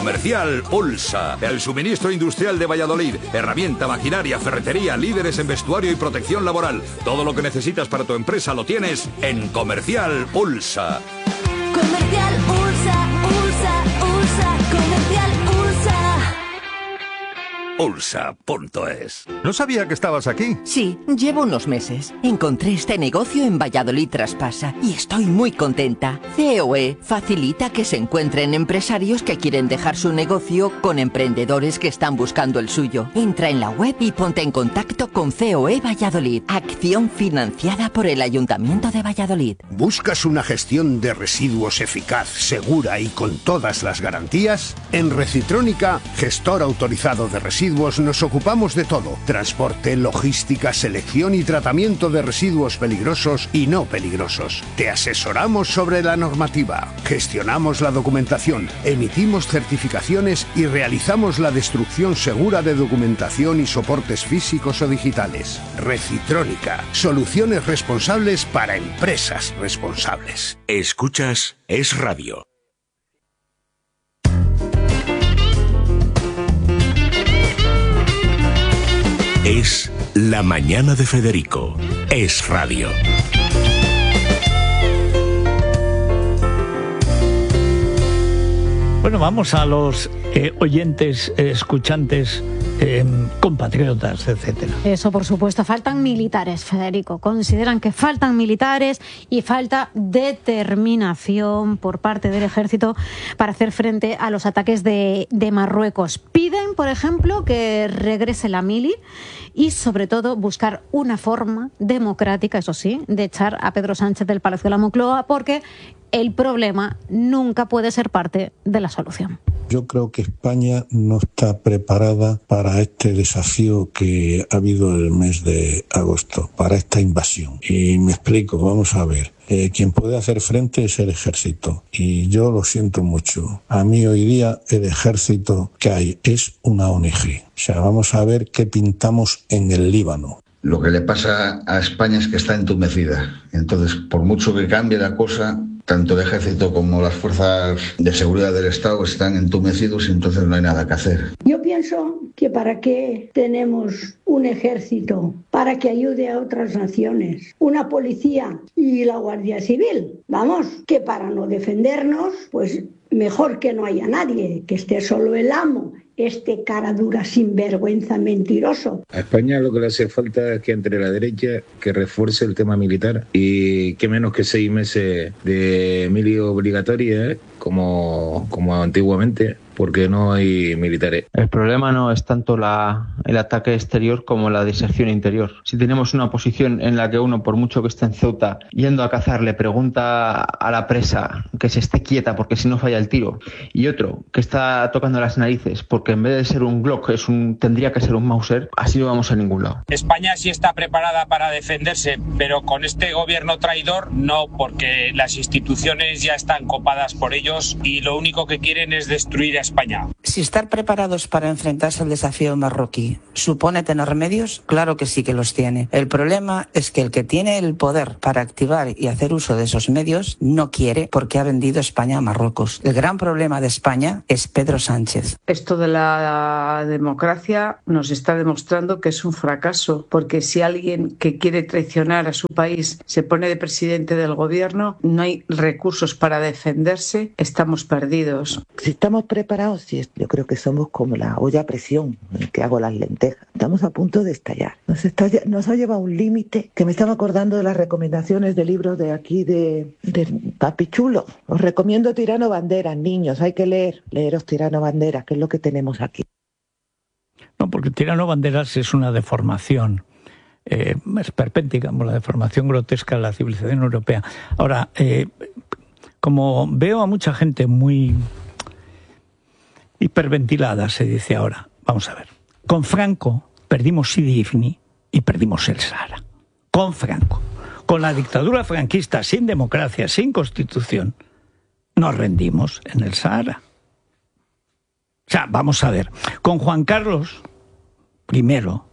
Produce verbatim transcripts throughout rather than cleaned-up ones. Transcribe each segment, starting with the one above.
Comercial Ulsa, el suministro industrial de Valladolid. Herramienta, maquinaria, ferretería, líderes en vestuario y protección laboral. Todo lo que necesitas para tu empresa lo tienes en Comercial Ulsa. Comercial Ulsa, Ulsa, Ulsa, Comercial Ulsa. Ulsa punto es. No sabía que estabas aquí. Sí, llevo unos meses. Encontré este negocio en Valladolid Traspasa y estoy muy contenta. C O E facilita que se encuentren empresarios que quieren dejar su negocio con emprendedores que están buscando el suyo. Entra en la web y ponte en contacto con C O E Valladolid. Acción financiada por el Ayuntamiento de Valladolid. ¿Buscas una gestión de residuos eficaz, segura y con todas las garantías? En Recitrónica, gestor autorizado de residuos, nos ocupamos de todo: transporte, logística, selección y tratamiento de residuos peligrosos y no peligrosos. Te asesoramos sobre la normativa, gestionamos la documentación, emitimos certificaciones y realizamos la destrucción segura de documentación y soportes físicos o digitales. Recitrónica, soluciones responsables para empresas responsables. Escuchas Es Radio. Es La Mañana de Federico. Es Radio. Bueno, vamos a los eh, oyentes, eh, escuchantes, eh, compatriotas, etcétera. Eso, por supuesto. Faltan militares, Federico. Consideran que faltan militares y falta determinación por parte del ejército para hacer frente a los ataques de, de Marruecos. Piden, por ejemplo, que regrese la mili y, sobre todo, buscar una forma democrática, eso sí, de echar a Pedro Sánchez del Palacio de la Moncloa, porque el problema nunca puede ser parte de la solución. Yo creo que España no está preparada para este desafío que ha habido el mes de agosto, para esta invasión. Y me explico, vamos a ver. Eh, quien puede hacer frente es el ejército. Y yo lo siento mucho. A mí hoy día el ejército que hay es una O N G. O sea, vamos a ver qué pintamos en el Líbano. Lo que le pasa a España es que está entumecida. Entonces, por mucho que cambie la cosa, tanto el ejército como las fuerzas de seguridad del Estado están entumecidos y entonces no hay nada que hacer. Yo pienso que para qué tenemos un ejército, para que ayude a otras naciones, una policía y la Guardia Civil. Vamos, que para no defendernos, pues mejor que no haya nadie, que esté solo el amo, este cara dura, sinvergüenza, mentiroso. A España lo que le hace falta es que entre la derecha, que refuerce el tema militar y que menos que seis meses de mili obligatoria, ¿eh? como, como antiguamente, porque no hay militares. El problema no es tanto la, el ataque exterior como la diserción interior. Si tenemos una posición en la que uno, por mucho que esté en Ceuta, yendo a cazar, le pregunta a la presa que se esté quieta porque si no falla el tiro, y otro que está tocando las narices porque en vez de ser un Glock es un, tendría que ser un Mauser, así no vamos a ningún lado. España sí está preparada para defenderse, pero con este gobierno traidor no, porque las instituciones ya están copadas por ellos y lo único que quieren es destruir a España. Si estar preparados para enfrentarse al desafío marroquí supone tener medios, claro que sí que los tiene. El problema es que el que tiene el poder para activar y hacer uso de esos medios no quiere, porque ha vendido España a Marruecos. El gran problema de España es Pedro Sánchez. Esto de la democracia nos está demostrando que es un fracaso, porque si alguien que quiere traicionar a su país se pone de presidente del gobierno, no hay recursos para defenderse, estamos perdidos. Si estamos preparados, sí, yo creo que somos como la olla a presión en que hago las lentejas. Estamos a punto de estallar. Nos, está, nos ha llevado a un límite que me estaba acordando de las recomendaciones de libros de aquí de, de Papi Chulo. Os recomiendo Tirano Banderas, niños, hay que leer, leeros Tirano Banderas, que es lo que tenemos aquí. No, porque Tirano Banderas es una deformación eh, esperpéntica, como la deformación grotesca de la civilización europea. Ahora, eh, como veo a mucha gente muy hiperventilada, se dice ahora, vamos a ver, con Franco perdimos Sidi Ifni y perdimos el Sahara. Con Franco. Con la dictadura franquista, sin democracia, sin constitución, nos rendimos en el Sahara. O sea, vamos a ver, con Juan Carlos primero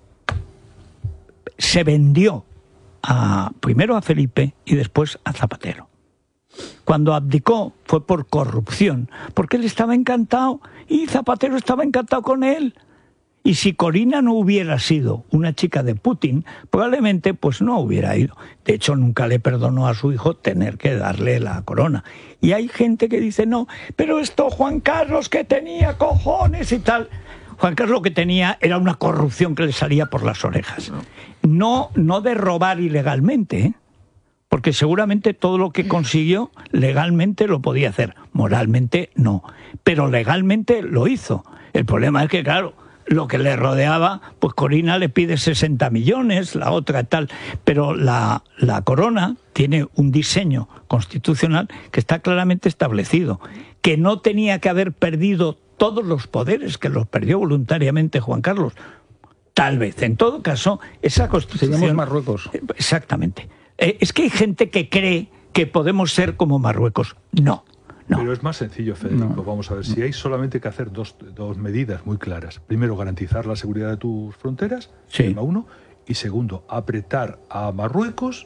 se vendió a, primero a Felipe y después a Zapatero. Cuando abdicó fue por corrupción, porque él estaba encantado y Zapatero estaba encantado con él. Y si Corina no hubiera sido una chica de Putin, probablemente pues no hubiera ido. De hecho, nunca le perdonó a su hijo tener que darle la corona. Y hay gente que dice, no, pero esto Juan Carlos que tenía cojones y tal. Juan Carlos lo que tenía era una corrupción que le salía por las orejas. No, no de robar ilegalmente, ¿eh? Porque seguramente todo lo que consiguió legalmente lo podía hacer. Moralmente no, pero legalmente lo hizo. El problema es que, claro, lo que le rodeaba, pues Corina le pide sesenta millones, la otra tal, pero la, la corona tiene un diseño constitucional que está claramente establecido, que no tenía que haber perdido todos los poderes, que los perdió voluntariamente Juan Carlos. Tal vez, en todo caso, esa constitución... Seríamos Marruecos. Exactamente. Eh, es que hay gente que cree que podemos ser como Marruecos. No. No. Pero es más sencillo, Federico. No. Vamos a ver, si hay solamente que hacer dos, dos medidas muy claras. Primero, garantizar la seguridad de tus fronteras, sí. tema uno. Y segundo, apretar a Marruecos,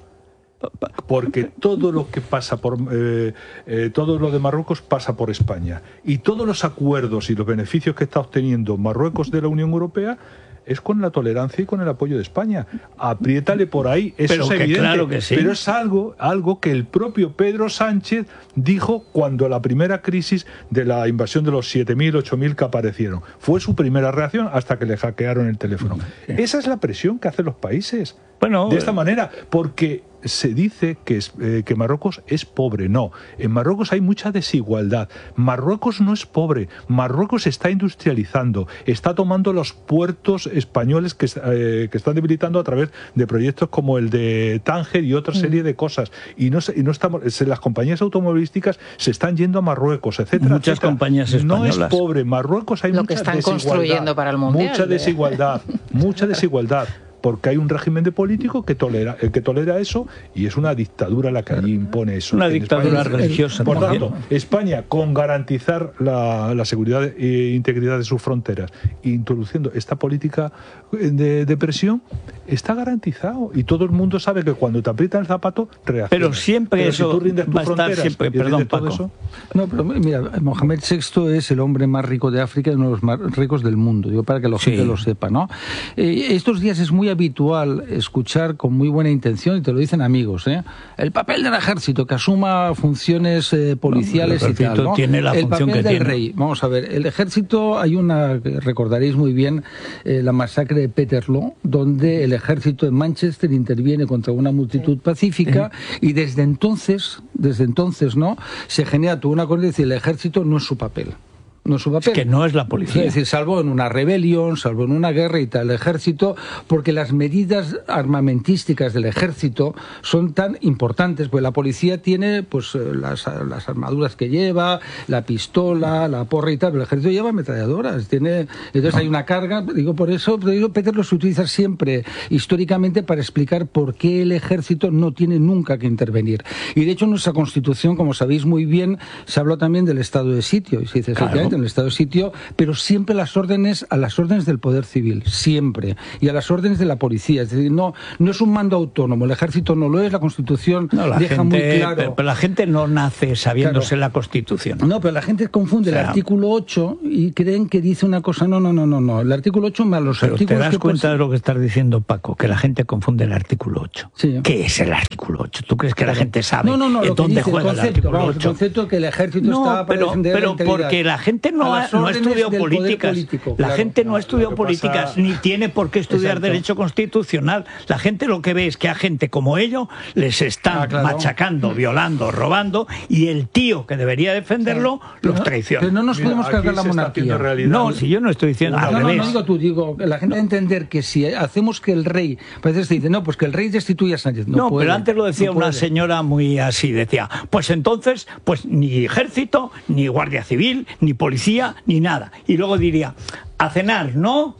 porque todo lo que pasa por eh, eh, todo lo de Marruecos pasa por España. Y todos los acuerdos y los beneficios que está obteniendo Marruecos de la Unión Europea es con la tolerancia y con el apoyo de España. Apriétale por ahí, eso pero es que evidente. Claro que sí. Pero es algo, algo que el propio Pedro Sánchez dijo cuando la primera crisis de la invasión de los siete mil, ocho mil que aparecieron. Fue su primera reacción hasta que le hackearon el teléfono. Sí. Esa es la presión que hacen los países. Bueno, de esta eh... manera, porque se dice que, es, eh, que Marruecos es pobre. No, en Marruecos hay mucha desigualdad. Marruecos no es pobre. Marruecos está industrializando, está tomando los puertos españoles que, eh, que están debilitando a través de proyectos como el de Tánger y otra serie de cosas. Y no, y no estamos, las compañías automovilísticas se están yendo a Marruecos, etcétera. Muchas etcétera. compañías españolas. No es pobre. Marruecos hay Lo mucha que están desigualdad. construyendo para el mundial. Mucha desigualdad, mucha desigualdad. Porque hay un régimen de político que tolera, que tolera eso, y es una dictadura la que allí impone eso. Una dictadura España, religiosa. Por tanto, España, con garantizar la, la seguridad e integridad de sus fronteras, introduciendo esta política de, de presión, está garantizado. Y todo el mundo sabe que cuando te aprietan el zapato, reacciona. Pero siempre pero eso si tú rindes tus va a estar siempre. Perdón, Paco. Eso, no, pero mira, Mohamed sexto es el hombre más rico de África y uno de los más ricos del mundo. Digo, para que la gente sí. lo sepa, ¿no? Eh, estos días es muy habitual escuchar con muy buena intención, y te lo dicen amigos, ¿eh? El papel del ejército, que asuma funciones eh, policiales no, y tal, ¿no? Tiene la el función papel que del tiene. rey. Vamos a ver, el ejército, hay una, recordaréis muy bien, eh, la masacre de Peterloo, donde el ejército en Manchester interviene contra una multitud pacífica, sí. y desde entonces, desde entonces, ¿no? Se genera toda una cosa de decir, el ejército no es su papel. No es su papel. Es que no es la policía. Es decir, salvo en una rebelión, salvo en una guerra y tal, el ejército, porque las medidas armamentísticas del ejército son tan importantes, pues la policía tiene pues las, las armaduras que lleva, la pistola, la porra y tal, pero el ejército lleva ametralladoras, tiene, entonces no. hay una carga, digo por eso, digo, Peter los utiliza siempre históricamente para explicar por qué el ejército no tiene nunca que intervenir. Y de hecho en nuestra Constitución, como sabéis muy bien, se habló también del estado de sitio, y se dice, claro, en el estado de sitio, pero siempre las órdenes a las órdenes del poder civil, siempre, y a las órdenes de la policía, es decir, no no es un mando autónomo, el ejército no lo es, la Constitución no, la deja gente, muy claro. Pero, pero la gente no nace sabiéndose claro. la Constitución. No, pero la gente confunde o sea, el artículo ocho y creen que dice una cosa, no, no, no, no, no, el artículo ocho más los pero artículos te das que cuenta pues, de lo que estás diciendo, Paco, que la gente confunde el artículo ocho. Sí. ¿Qué es el artículo ocho? ¿Tú crees que claro. la gente sabe no, no, no, en dónde dice, juega el concepto, el artículo vamos, ocho? El concepto que el ejército no, está para pero, defender pero la porque la gente no ha, no ha estudiado políticas, político, la claro. gente no ha estudiado políticas pasa... ni tiene por qué estudiar Exacto. derecho constitucional. La gente lo que ve es que a gente como ellos les están ah, claro. machacando, violando, robando, y el tío que debería defenderlo claro. los pero, traiciona. Pero no nos Mira, podemos cargar la monarquía. No, si yo no estoy diciendo no, al no, revés. No, no digo tú, digo, la gente no. debe entender que si hacemos que el rey, a veces se dice, no, pues que el rey destituya a Sánchez. No, no puede, pero antes lo decía no una puede. señora muy así, decía, pues entonces, pues ni ejército, ni guardia civil, ni policía, ni nada. Y luego diría, a cenar, ¿no?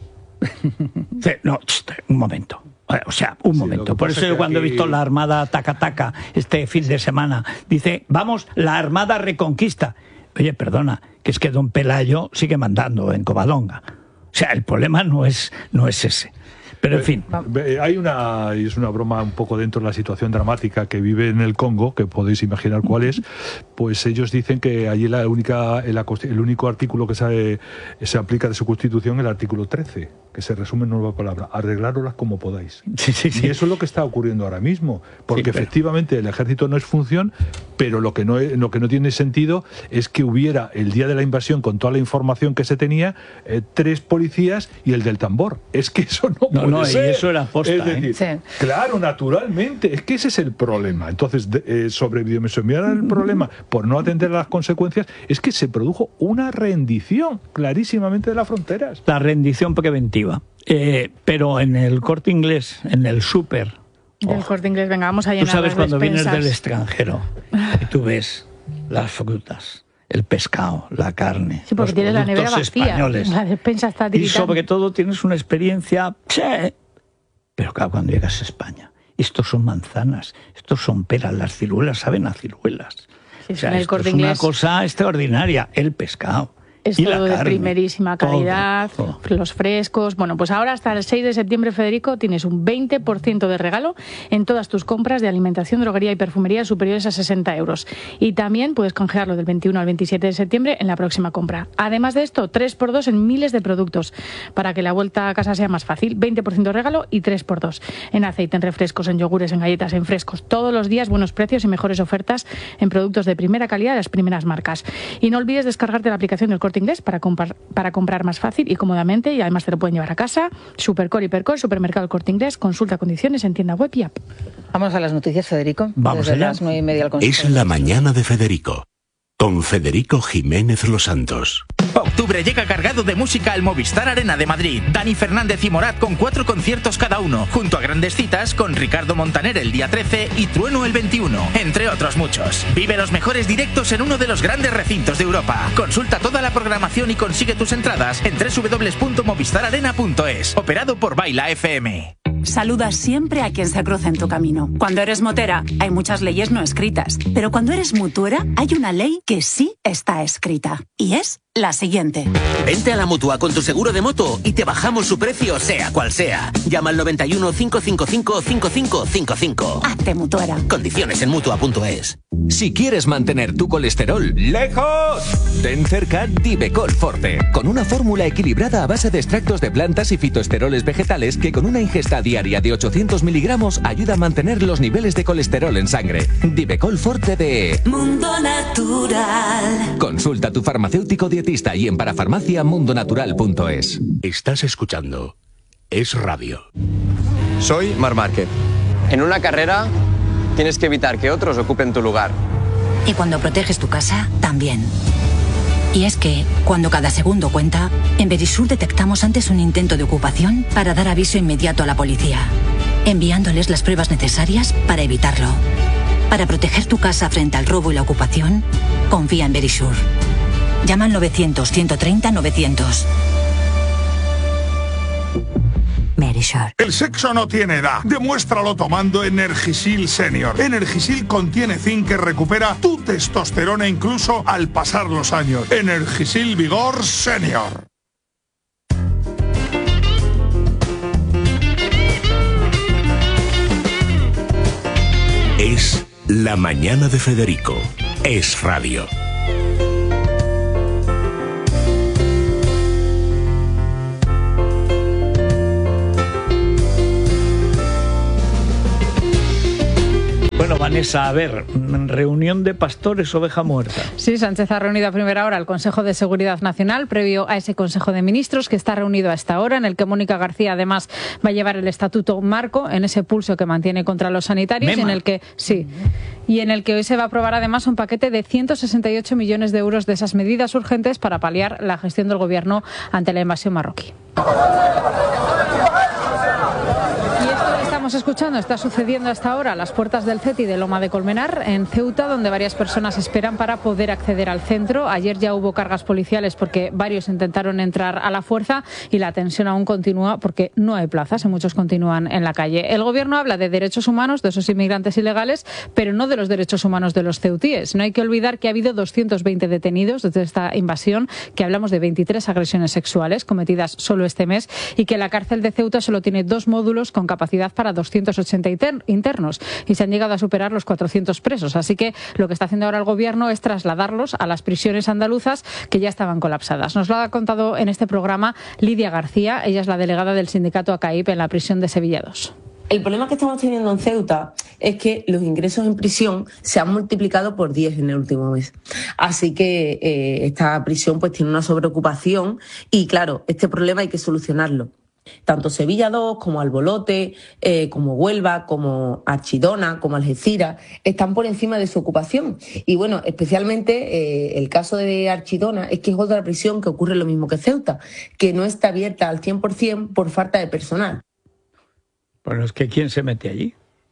No, un momento. O sea, un sí, momento. Por eso yo cuando aquí... he visto la Armada Taca Taca este fin de semana, dice, vamos, la Armada Reconquista. Oye, perdona, que es que don Pelayo sigue mandando en Covadonga. O sea, el problema no es, no es ese. Pero en fin. Hay una, y es una broma un poco dentro de la situación dramática que vive en el Congo, que podéis imaginar cuál es, pues ellos dicen que allí la única, el, el único artículo que se, se aplica de su constitución es el artículo trece, que se resume en nueva palabra, arreglároslas como podáis. Sí, sí, sí. Y eso es lo que está ocurriendo ahora mismo, porque sí, pero... efectivamente el ejército no es función, pero lo que no, lo que no tiene sentido es que hubiera el día de la invasión, con toda la información que se tenía, eh, tres policías y el del tambor. Es que eso no, no puede no, ser. Y eso era posta, es decir, ¿eh? Sí. Claro, naturalmente, es que ese es el problema. Entonces, de, eh, sobre videomesomirar el problema por no atender a las consecuencias, es que se produjo una rendición clarísimamente de las fronteras. La rendición preventiva. Eh, pero en el Corte Inglés, en el súper... Del oh, Corte Inglés, venga, vamos a llenar Tú sabes las cuando despensas. vienes del extranjero y tú ves las frutas, el pescado, la carne, sí, porque los tienes la nevera vacía, españoles. La despensa está tiritando. Y sobre todo tienes una experiencia... ¡Che! Pero claro, cuando llegas a España, estos son manzanas, estos son peras, las ciruelas saben a ciruelas. Sí, o sea, en el esto Corte es Inglés una cosa extraordinaria, el pescado. Es y todo la de carne, primerísima calidad, todo, todo. Los frescos. Bueno, pues ahora hasta el seis de septiembre, Federico, tienes un veinte por ciento de regalo en todas tus compras de alimentación, droguería y perfumería superiores a sesenta euros. Y también puedes canjearlo del veintiuno al veintisiete de septiembre en la próxima compra. Además de esto, tres por dos en miles de productos para que la vuelta a casa sea más fácil. veinte por ciento de regalo y tres por dos. En aceite, en refrescos, en yogures, en galletas, en frescos. Todos los días buenos precios y mejores ofertas en productos de primera calidad de las primeras marcas. Y no olvides descargarte la aplicación del Corte Inglés para comprar para comprar más fácil y cómodamente, y además te lo pueden llevar a casa. Supercore, Hipercore, Supermercado Corte Inglés, consulta condiciones en tienda web y app. Vamos a las noticias, Federico. Vamos Desde allá. las nueve y media al Consejo. Es la mañana de Federico, con Federico Jiménez Los Santos. Octubre llega cargado de música al Movistar Arena de Madrid. Dani Fernández y Morat con cuatro conciertos cada uno, junto a grandes citas con Ricardo Montaner el día trece y Trueno el veintiuno, entre otros muchos. Vive los mejores directos en uno de los grandes recintos de Europa. Consulta toda la programación y consigue tus entradas en doble u doble u doble u punto movistar arena punto es. Operado por Baila F M. Saluda siempre a quien se cruza en tu camino. Cuando eres motera, hay muchas leyes no escritas. Pero cuando eres mutuera, hay una ley que sí está escrita. Y es la siguiente. Vente a la Mutua con tu seguro de moto y te bajamos su precio, sea cual sea. Llama al noventa y uno, cinco cinco cinco, cinco cinco cinco cinco. Hazte mutuera. Condiciones en mutua punto es. Si quieres mantener tu colesterol lejos, ten cerca Divecol Forte, con una fórmula equilibrada a base de extractos de plantas y fitoesteroles vegetales que con una ingesta diaria de ochocientos miligramos ayuda a mantener los niveles de colesterol en sangre. Divecol Forte de Mundo Natural. Consulta a tu farmacéutico dietista y en parafarmacia mundonatural punto es. Estás escuchando Es Radio. Soy Marc Márquez. En una carrera tienes que evitar que otros ocupen tu lugar. Y cuando proteges tu casa, también. Y es que, cuando cada segundo cuenta, en Verisur detectamos antes un intento de ocupación para dar aviso inmediato a la policía, enviándoles las pruebas necesarias para evitarlo. Para proteger tu casa frente al robo y la ocupación, confía en Verisur. Llama al novecientos, ciento treinta, novecientos. Verisur. El sexo no tiene edad. Demuéstralo tomando Energisil Senior. Energisil contiene zinc que recupera tu testosterona incluso al pasar los años. Energisil Vigor Senior. Es la mañana de Federico. Es Radio. Bueno, Vanessa, a ver, reunión de pastores, oveja muerta. Sí, Sánchez ha reunido a primera hora al Consejo de Seguridad Nacional, previo a ese Consejo de Ministros que está reunido a esta hora, en el que Mónica García además va a llevar el estatuto marco en ese pulso que mantiene contra los sanitarios, y en el que sí, y en el que hoy se va a aprobar además un paquete de ciento sesenta y ocho millones de euros de esas medidas urgentes para paliar la gestión del gobierno ante la invasión marroquí. Y esto está estamos escuchando está sucediendo hasta ahora a las puertas del C E T I de Loma de Colmenar, en Ceuta, donde varias personas esperan para poder acceder al centro. Ayer ya hubo cargas policiales porque varios intentaron entrar a la fuerza y la tensión aún continúa porque no hay plazas y muchos continúan en la calle. El gobierno habla de derechos humanos de esos inmigrantes ilegales, pero no de los derechos humanos de los ceutíes. No hay que olvidar que ha habido doscientos veinte detenidos desde esta invasión, que hablamos de veintitrés agresiones sexuales cometidas solo este mes y que la cárcel de Ceuta solo tiene dos módulos con capacidad para doscientos ochenta internos y se han llegado a superar los cuatrocientos presos. Así que lo que está haciendo ahora el gobierno es trasladarlos a las prisiones andaluzas que ya estaban colapsadas. Nos lo ha contado en este programa Lidia García. Ella es la delegada del sindicato A C A I P en la prisión de Sevilla dos. El problema que estamos teniendo en Ceuta es que los ingresos en prisión se han multiplicado por diez en el último mes. Así que eh, esta prisión pues tiene una sobreocupación y, claro, este problema hay que solucionarlo. Tanto Sevilla dos como Albolote, eh, como Huelva, como Archidona, como Algeciras están por encima de su ocupación. Y bueno, especialmente eh, el caso de Archidona es que es otra prisión que ocurre lo mismo que Ceuta, que no está abierta al cien por ciento por falta de personal. Bueno, es que ¿quién se mete allí?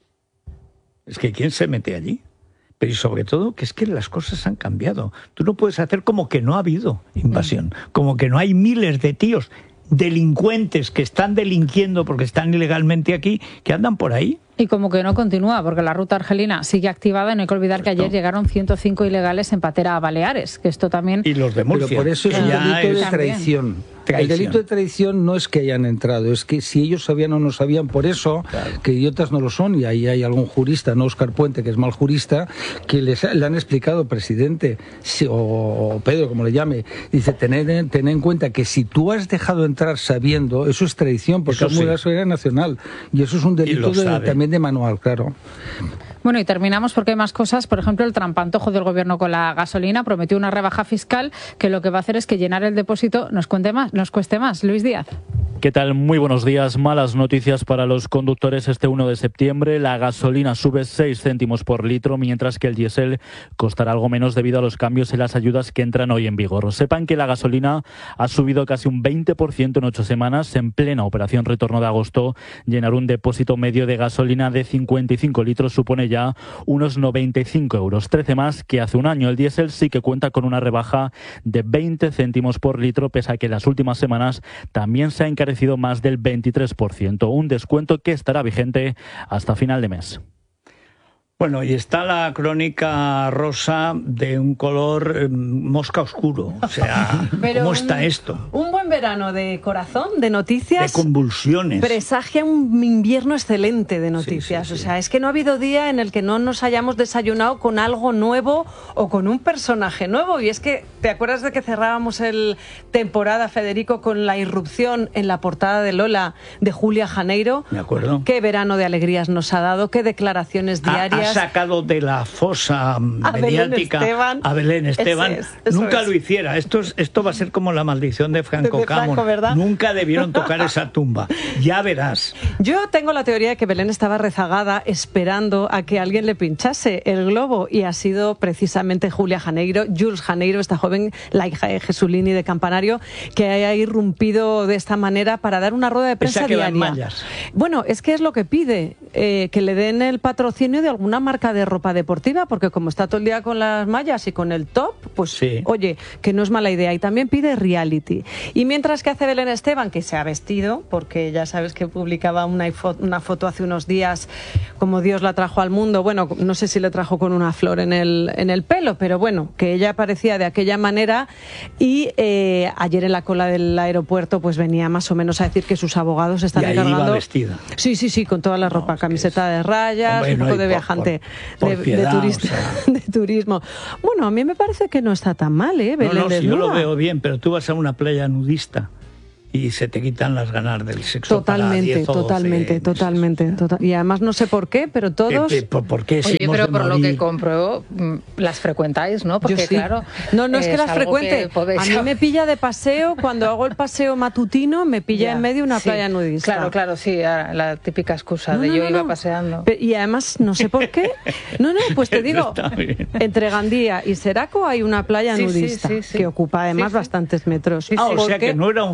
Es que ¿quién se mete allí? Pero y sobre todo que es que las cosas han cambiado. Tú no puedes hacer como que no ha habido invasión, como que no hay miles de tíos delincuentes que están delinquiendo porque están ilegalmente aquí, que andan por ahí. Y como que no continúa, porque la ruta argelina sigue activada y no hay que olvidar que ayer llegaron ciento cinco ilegales en patera a Baleares, que esto también... Y los de Murcia. Pero por eso es un delito de traición. traición. El delito de traición no es que hayan entrado, es que si ellos sabían o no sabían, por eso, claro, que idiotas no lo son, y ahí hay algún jurista, no Óscar Puente, que es mal jurista, que les, le han explicado, presidente, si, o Pedro, como le llame, dice, tened, tened en cuenta que si tú has dejado entrar sabiendo, eso es traición, porque es muy la seguridad nacional, y eso es un delito de, también de manual, claro. Bueno, y terminamos porque hay más cosas. Por ejemplo, el trampantojo del gobierno con la gasolina prometió una rebaja fiscal que lo que va a hacer es que llenar el depósito nos cuente más, nos cueste más. Luis Díaz. ¿Qué tal? Muy buenos días. Malas noticias para los conductores este uno de septiembre. La gasolina sube seis céntimos por litro, mientras que el diésel costará algo menos debido a los cambios en las ayudas que entran hoy en vigor. Sepan que la gasolina ha subido casi un veinte por ciento en ocho semanas. En plena operación retorno de agosto, llenar un depósito medio de gasolina de cincuenta y cinco litros supone ya unos noventa y cinco euros, trece más que hace un año. El diésel sí que cuenta con una rebaja de veinte céntimos por litro, pese a que en las últimas semanas también se ha encarecido más del veintitrés por ciento, un descuento que estará vigente hasta final de mes. Bueno, y está la crónica rosa de un color eh, mosca oscuro. O sea, Pero ¿cómo está un, esto? Un buen verano de corazón, de noticias. De convulsiones. Presagia un invierno excelente de noticias. Sí, sí, sí. O sea, es que no ha habido día en el que no nos hayamos desayunado con algo nuevo o con un personaje nuevo. Y es que, ¿te acuerdas de que cerrábamos el temporada, Federico, con la irrupción en la portada de Lola de Julia Janeiro? Me acuerdo. Qué verano de alegrías nos ha dado, qué declaraciones diarias. Ha, ha sacado de la fosa mediática a Belén Esteban. A Belén Esteban. Es, Nunca es. lo hiciera. Esto, es, esto va a ser como la maldición de Franco, de Franco Camon. ¿Verdad? Nunca debieron tocar esa tumba. Ya verás. Yo tengo la teoría de que Belén estaba rezagada esperando a que alguien le pinchase el globo, y ha sido precisamente Julia Janeiro, Jules Janeiro, esta joven, la hija de Jesulini de Campanario, que ha irrumpido de esta manera para dar una rueda de prensa Esa que diaria. Mallas. Bueno, es que es lo que pide, eh, que le den el patrocinio de alguna marca de ropa deportiva, porque como está todo el día con las mallas y con el top, pues sí. Oye, que no es mala idea. Y también pide reality. Y mientras que hace Belén Esteban, que se ha vestido, porque ya sabes que publicaba una, una foto hace unos días como Dios la trajo al mundo, bueno, no sé si le trajo con una flor en el, en el pelo, pero bueno, que ella parecía de aquella manera. Y eh, ayer en la cola del aeropuerto pues venía más o menos a decir que sus abogados están y ahí encargando... iba vestida. Sí, sí, sí, con toda la ropa, no, camiseta de rayas, Hombre, un poco no de viajante, por, por, por de, piedad, de, turista, o sea... de turismo. Bueno, a mí me parece que no está tan mal, ¿eh? Belén no, no, si desnuda. yo lo veo bien, pero tú vas a una playa nudista y se te quitan las ganas del sexo. Totalmente, para diez o doce totalmente, totalmente. Total. Y además no sé por qué, pero todos... ¿Por, por, por qué? Oye, pero por morir? Lo que compruebo, las frecuentáis, ¿no? Porque, Yo sí. claro... No, no es que es las frecuente. A mí me pilla de paseo, cuando hago el paseo matutino, me pilla ya, en medio una sí. playa nudista. Claro, claro, sí, la típica excusa no, de no, yo no, iba no. paseando. Y además, no sé por qué. No, no, pues te digo, entre Gandía y Seraco hay una playa sí, nudista, sí, sí, sí. que ocupa además sí, sí. bastantes metros. Ah, o sea que no era un faro, era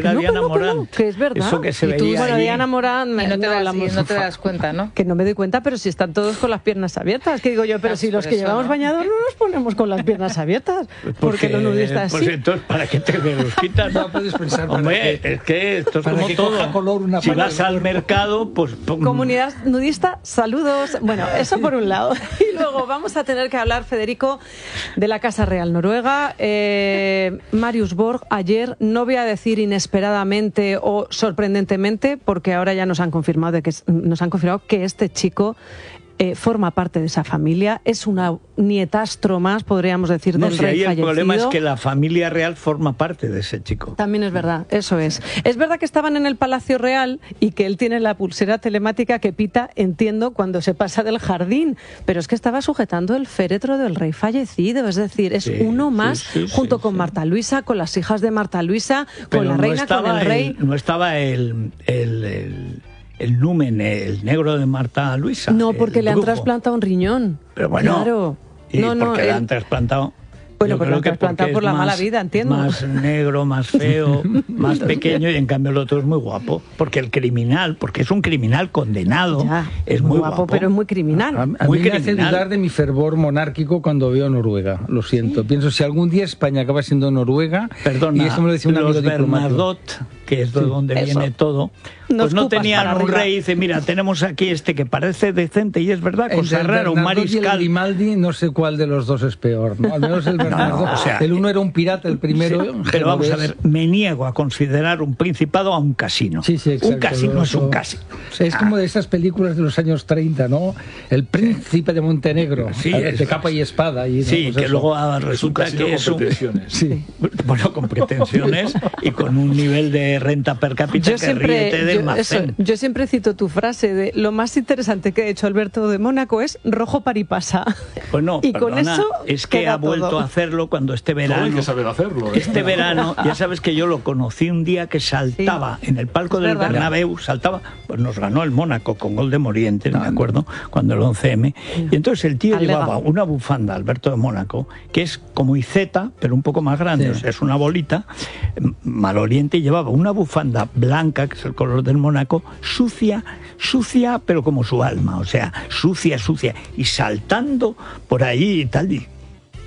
era no, Diana no, Morán. Que, no, que es verdad. Eso que se y tú, veía bueno, allí. Diana Morán... Y no te, das, hablamos, y no te das cuenta, ¿no? Que no me doy cuenta, pero si están todos con las piernas abiertas. Que digo yo, pero Claro, si los por que eso, llevamos ¿no? bañados no nos ponemos con las piernas abiertas. Pues porque los nudistas pues sí. entonces, ¿para qué te los quitas? No puedes pensar para Hombre, que- es que esto es para como que todo. coja color una si parte vas del al mercado, pues... pum. Comunidad nudista, saludos. Bueno, eso por un lado. Y luego vamos a tener que hablar, Federico, de la Casa Real Noruega. Eh, Marius Borg, ayer, no voy a decir inesperadamente o sorprendentemente, porque ahora ya nos han confirmado, de que, nos han confirmado que este chico eh, forma parte de esa familia. Es una nietastro más, podríamos decir, No, del si rey ahí el fallecido. problema es que la familia real forma parte de ese chico. También es verdad, eso es. Es verdad que estaban en el Palacio Real y que él tiene la pulsera telemática que pita, entiendo, cuando se pasa del jardín, pero es que estaba sujetando el féretro del rey fallecido, es decir, es Sí, uno más, sí, sí, junto sí, con sí. Marta Luisa, con las hijas de Marta Luisa, Pero con la no reina, con estaba el rey. no estaba el, el, el, el numen, el negro de Marta Luisa. No, porque el le han brujo. trasplantado un riñón. Pero bueno, Claro. ¿y no, no, por qué le él- han trasplantado? Bueno, Yo pues creo lo han que trasplantado porque por es la mala más- vida, entiendo. Más negro, más feo, más pequeño, y en cambio el otro es muy guapo. Porque el criminal, porque es un criminal condenado, Ya, es muy guapo. guapo, pero es muy criminal. A, a Muy mí me hace criminal. dudar de mi fervor monárquico cuando veo Noruega. Lo siento. Pienso, si algún día España acaba siendo Noruega, Perdona, y eso me lo decía un amigo los diplomático. Bernadotte, que es de Sí. donde Eso. viene todo, No pues no escupas tenían para un arriba. rey. Y dice, mira, tenemos aquí este que parece decente, y es verdad, Entre cosa el rara, un Bernardo y el mariscal. Grimaldi, no sé cuál de los dos es peor, ¿no? Al menos el Bernardo. o sea, el uno era un pirata, el primero. Sí, pero vamos a genovés. ver, me niego a considerar un principado a un casino. Sí, sí, exacto. un casino es un Eso- casino. Es como de esas películas de los años treinta, ¿no? El príncipe de Montenegro, Sí, de es- capa y espada. Y, ¿no? Sí, Pues que eso. luego ah, resulta casino que con es un... pretensiones. Sí. Bueno, con pretensiones y con un nivel de renta per cápita Yo que siempre, ríete del yo, eso, Marcén. yo siempre cito tu frase de lo más interesante que ha hecho Alberto de Mónaco es rojo paripasa. Bueno, y con perdona, eso es que queda ha vuelto todo. a hacerlo cuando este Todo hay verano... que saber hacerlo. ¿eh? Este verano, ya sabes que yo lo conocí un día que saltaba en el palco Es del verdad. Bernabéu, saltaba, pues nos ganó el Mónaco con gol de Morientes, me acuerdo, cuando el once eme. Y entonces el tío Alega. llevaba una bufanda, Alberto de Mónaco, que es como Iceta, pero un poco más grande, Sí. o sea, es una bolita, m- maloliente, y llevaba una bufanda blanca, que es el color del Mónaco, sucia, sucia, pero como su alma, o sea, sucia, sucia, y saltando por ahí y tal, y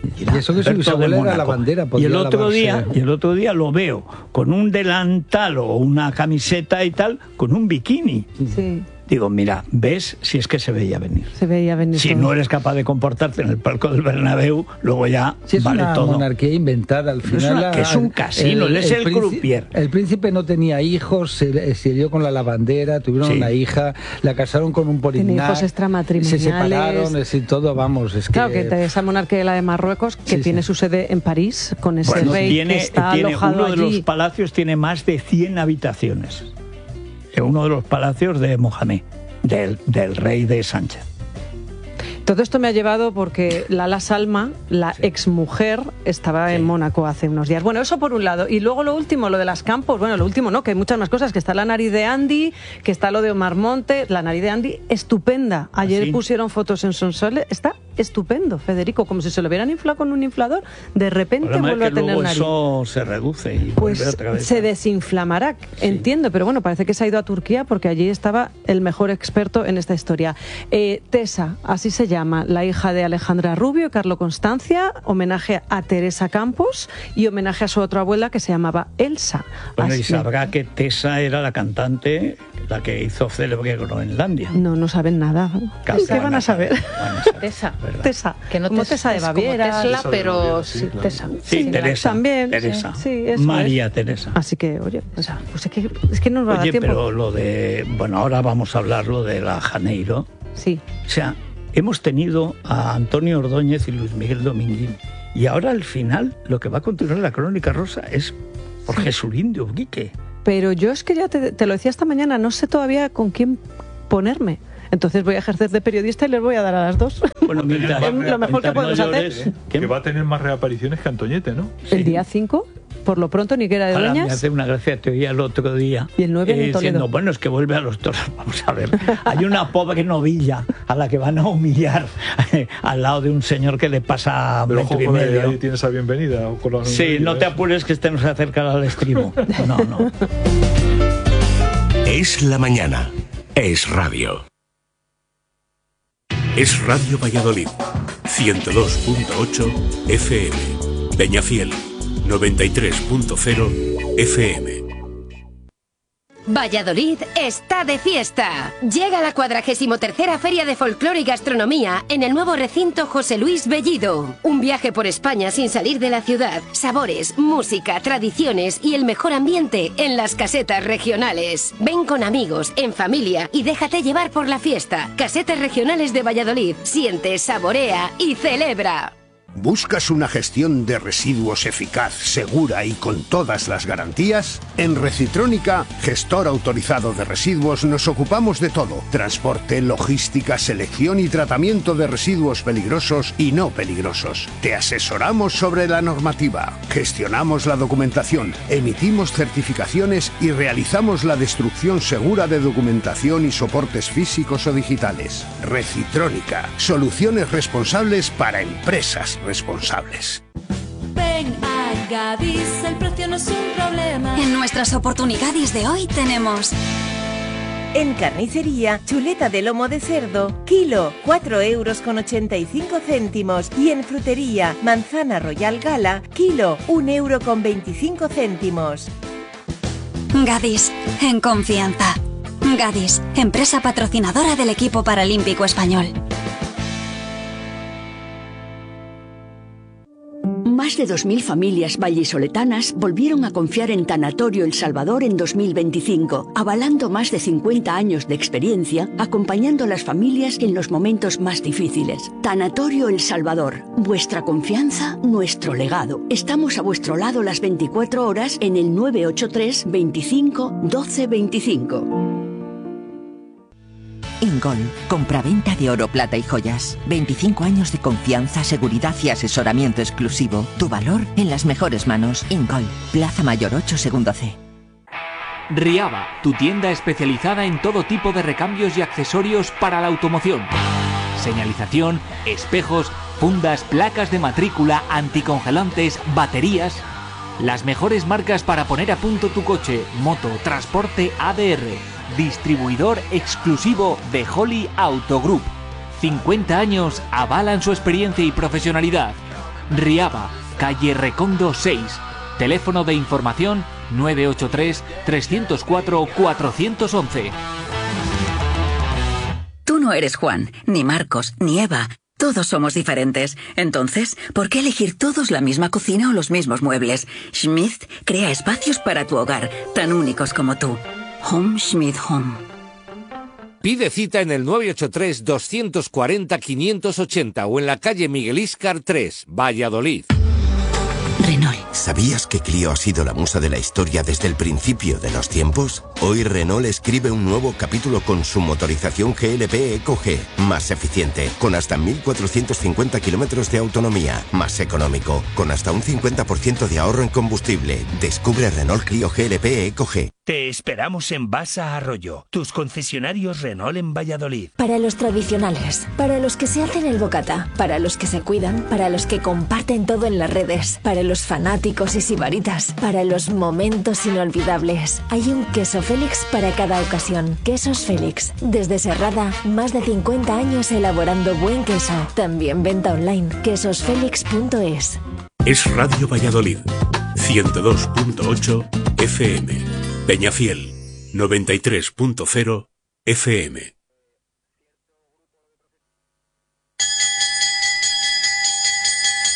Y eso que su Alberto bisabuela de era Mónaco. lavandera. Y podía el otro lavarse. día, y el otro día lo veo con un delantal o una camiseta y tal, con un bikini. Sí, Digo, mira, ves si es que se veía venir. se veía venir. Si todo. no eres capaz de comportarte en el palco del Bernabéu, luego ya Sí, es vale una todo. monarquía inventada al Es final. una- que es un casino, él es el príncipe- croupier. El príncipe no tenía hijos, se, se lió con la lavandera, tuvieron Sí. una hija, la casaron con un Tiene polignac, hijos extramatrimoniales. se separaron, es decir, todo, vamos, es Claro, que... que esa monarquía la de Marruecos, que Sí, tiene sí. su sede en París, con ese Bueno, rey tiene, que está tiene alojado uno de los allí. palacios tiene más de cien habitaciones. Es uno de los palacios de Mohamed, del, del rey de Sánchez. Todo esto me ha llevado porque Lala Salma, la exmujer, estaba en Mónaco hace unos días. Bueno, eso por un lado. Y luego lo último, lo de las Campos. Bueno, lo último no, que hay muchas más cosas. Que está la nariz de Andy, que está lo de Omar Monte. La nariz de Andy, estupenda. Ayer ¿Sí? pusieron fotos en Sonsoles. Está estupendo, Federico. Como si se lo hubieran inflado con un inflador. De repente El problema vuelve es a que tener luego nariz. eso se reduce y vuelve Pues otra vez. se desinflamará, entiendo, pero bueno, parece que se ha ido a Turquía porque allí estaba el mejor experto en esta historia. Eh, Tessa, así se llama, la hija de Alejandra Rubio y Carlo Constancia, homenaje a Teresa Campos y homenaje a su otra abuela que se llamaba Elsa. Bueno, Así- y sabrá que Tessa era la cantante, la que hizo célebre Groenlandia. No, no saben nada. Casi ¿Qué van a saber? Tessa. Tessa, Que no como te- Tessa de es como Baviera. Tesla, pero sí, Tessa. Sí, Sí, Teresa. también, Teresa. sí, sí, eso María es. Teresa. Así que, oye, pues, pues es, que, es que no nos va a dar Oye, tiempo. pero lo de... Bueno, ahora vamos a hablar lo de la Janeiro. Sí. O sea, hemos tenido a Antonio Ordóñez y Luis Miguel Dominguín. Y ahora al final lo que va a continuar la Crónica Rosa es por Jesulín de Ubrique. Pero yo es que ya te, te lo decía esta mañana, no sé todavía con quién ponerme. Entonces voy a ejercer de periodista y les voy a dar a las dos. Bueno, mientras, Es lo mejor que mientras podemos no hacer. llores, Que va a tener más reapariciones que Antoñete, ¿no? El día cinco. por lo pronto, Niquera de Ahora Dueñas. me hace una gracia, te oía el otro día. Y el nueve en eh, Toledo. diciendo, bueno, es que vuelve a los toros. Vamos a ver. Hay una pobre novilla a la que van a humillar eh, al lado de un señor que le pasa Pero metro ojo, y medio. ahí tienes a bienvenida. Con la Sí, no te apures que este no se acerca al estribo. No, no. Es la mañana. Es radio. Es Radio Valladolid. ciento dos punto ocho F M. Peñafiel. noventa y tres punto cero F M. Valladolid está de fiesta. Llega la cuadragésimo tercera Feria de Folclore y Gastronomía en el nuevo recinto José Luis Bellido. Un viaje por España sin salir de la ciudad. Sabores, música, tradiciones y el mejor ambiente en las casetas regionales. Ven con amigos, en familia y déjate llevar por la fiesta. Casetas regionales de Valladolid. Siente, saborea y celebra. ¿Buscas una gestión de residuos eficaz, segura y con todas las garantías? En Recitrónica, gestor autorizado de residuos, nos ocupamos de todo. Transporte, logística, selección y tratamiento de residuos peligrosos y no peligrosos. Te asesoramos sobre la normativa, gestionamos la documentación, emitimos certificaciones y realizamos la destrucción segura de documentación y soportes físicos o digitales. Recitrónica, soluciones responsables para empresas responsables. Ven a Gadis, el precio no es un problema. En nuestras oportunidades de hoy tenemos... En carnicería, chuleta de lomo de cerdo, kilo, cuatro euros con ochenta y cinco céntimos. Y en frutería, manzana Royal Gala, kilo, un euro con veinticinco céntimos. Gadis, en confianza. Gadis, empresa patrocinadora del equipo paralímpico español. Más de dos mil familias vallisoletanas volvieron a confiar en Tanatorio El Salvador en dos mil veinticinco, avalando más de cincuenta años de experiencia, acompañando a las familias en los momentos más difíciles. Tanatorio El Salvador, vuestra confianza, nuestro legado. Estamos a vuestro lado las veinticuatro horas en el nueve ocho tres, veinticinco, doce veinticinco. Ingol, compraventa de oro, plata y joyas. veinticinco años de confianza, seguridad y asesoramiento exclusivo. Tu valor en las mejores manos. Ingol, Plaza Mayor ocho, segundo C. Riaba, tu tienda especializada en todo tipo de recambios y accesorios para la automoción. Señalización, espejos, fundas, placas de matrícula, anticongelantes, baterías. Las mejores marcas para poner a punto tu coche, moto, transporte A D R. Distribuidor exclusivo de Holly Auto Group. cincuenta años avalan su experiencia y profesionalidad. Riaba, calle Recondo seis. Teléfono de información nueve ocho tres, tres cero cuatro, cuatro uno uno. Tú no eres Juan, ni Marcos, ni Eva. Todos somos diferentes. Entonces, ¿por qué elegir todos la misma cocina o los mismos muebles? Schmidt crea espacios para tu hogar, tan únicos como tú. Home Schmidt Home. Pide cita en el nueve ocho tres, dos cuatro cero, cinco ocho cero o en la calle Miguel Íscar tres, Valladolid. Renault. ¿Sabías que Clio ha sido la musa de la historia desde el principio de los tiempos? Hoy Renault escribe un nuevo capítulo con su motorización G L P Eco G, más eficiente, con hasta mil cuatrocientos cincuenta kilómetros de autonomía, más económico, con hasta un cincuenta por ciento de ahorro en combustible. Descubre Renault Clio G L P Eco G. Te esperamos en Basa Arroyo, tus concesionarios Renault en Valladolid. Para los tradicionales, para los que se hacen el bocata, para los que se cuidan, para los que comparten todo en las redes, para los fanáticos y sibaritas, para los momentos inolvidables. Hay un queso Félix para cada ocasión. Quesos Félix. Desde Serrada, más de cincuenta años elaborando buen queso. También venta online, quesos félix punto es. Es Radio Valladolid, ciento dos punto ocho F M. Peñafiel, noventa y tres punto cero F M.